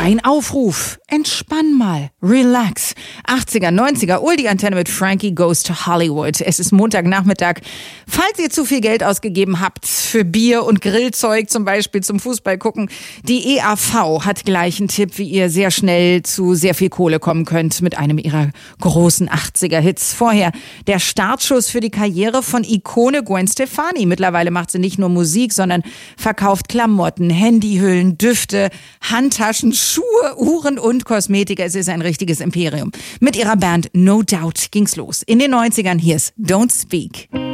Ein Aufruf. Entspann mal. Relax. 80er, 90er, Uldi-Antenne mit Frankie Goes to Hollywood. Es ist Montagnachmittag. Falls ihr zu viel Geld ausgegeben habt für Bier und Grillzeug, zum Beispiel zum Fußball gucken, die EAV hat gleich einen Tipp, wie ihr sehr schnell zu sehr viel Kohle kommen könnt mit einem ihrer großen 80er-Hits. Vorher der Startschuss für die Karriere von Ikone Gwen Stefani. Mittlerweile macht sie nicht nur Musik, sondern verkauft Klamotten, Handyhüllen, Düfte, Handtaschen, Schuhe, Uhren und Kosmetik. Es ist ein richtiges Imperium. Mit ihrer Band No Doubt ging's los. In den 90ern, hier ist Don't Speak.